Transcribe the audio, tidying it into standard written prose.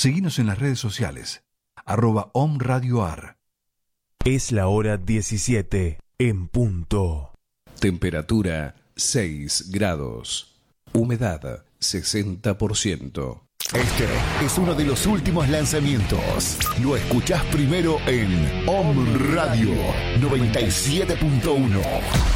Seguinos en las redes sociales, @omradioar. Es la hora 17 en punto. Temperatura 6 grados. Humedad 60%. Este es uno de los últimos lanzamientos. Lo escuchás primero en Om Radio 97.1.